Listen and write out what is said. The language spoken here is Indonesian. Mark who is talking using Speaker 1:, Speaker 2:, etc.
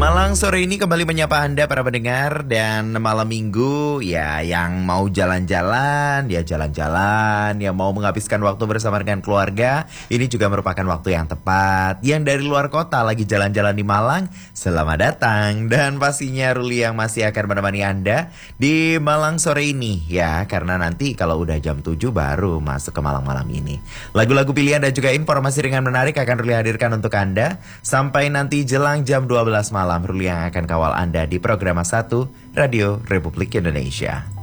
Speaker 1: Malang sore ini kembali menyapa Anda para pendengar. Dan malam minggu ya yang mau jalan-jalan, ya jalan-jalan. Yang mau menghabiskan waktu bersama dengan keluarga, ini juga merupakan waktu yang tepat. Yang dari luar kota lagi jalan-jalan di Malang, selamat datang. Dan pastinya Ruli yang masih akan menemani Anda di Malang sore ini ya. Karena nanti kalau udah jam 7 baru masuk ke Malang malam ini. Lagu-lagu pilihan dan juga informasi ringan menarik akan Ruli hadirkan untuk Anda sampai nanti jelang jam 12 malam. Ruli yang akan kawal Anda di Programa 1 Radio Republik Indonesia.